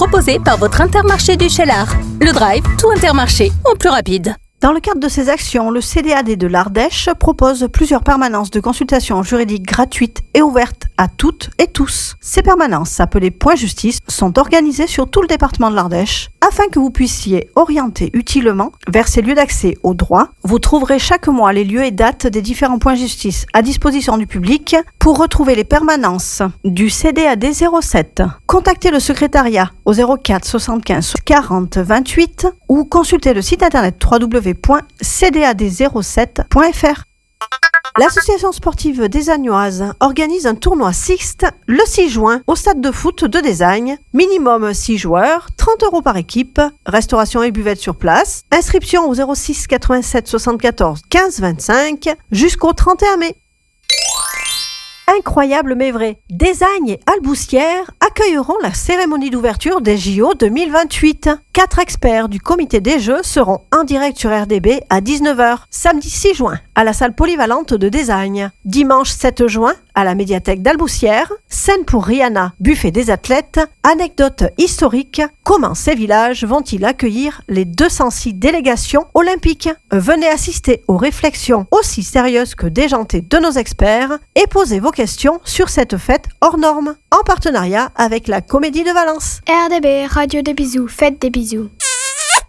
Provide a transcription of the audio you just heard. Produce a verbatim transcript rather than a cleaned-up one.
Proposé par votre Intermarché du Cheylard. Le Drive, tout Intermarché, en plus rapide. Dans le cadre de ces actions, le C D A D de l'Ardèche propose plusieurs permanences de consultation juridique gratuites et ouvertes à toutes et tous. Ces permanences, appelées Point Justice, sont organisées sur tout le département de l'Ardèche afin que vous puissiez orienter utilement vers ces lieux d'accès au droit. Vous trouverez chaque mois les lieux et dates des différents points justice à disposition du public. Pour retrouver les permanences du C D A D zéro sept, contactez le secrétariat au zéro quatre soixante-quinze quarante vingt-huit ou consultez le site internet w w w point c d a d zéro sept point f r. L'association sportive des Agnoises organise un tournoi Sixte le six juin au stade de foot de Désagne. Minimum six joueurs, trente euros par équipe, restauration et buvette sur place. Inscription au zéro six quatre-vingt-sept soixante-quatorze quinze vingt-cinq jusqu'au trente et un mai. Incroyable mais vrai, Désagne et Alboussière accueilleront la cérémonie d'ouverture des J O deux mille vingt-huit. Quatre experts du comité des Jeux seront en direct sur R D B à dix-neuf heures, samedi six juin, à la salle polyvalente de Désagne. Dimanche sept juin, à la médiathèque d'Alboussière, scène pour Rihanna, buffet des athlètes, anecdote historique, comment ces villages vont-ils accueillir les deux cent six délégations olympiques. Venez assister aux réflexions aussi sérieuses que déjantées de nos experts et posez vos questions sur cette fête hors norme, en partenariat avec la Comédie de Valence. R D B, Radio des Bisous, faites des bisous.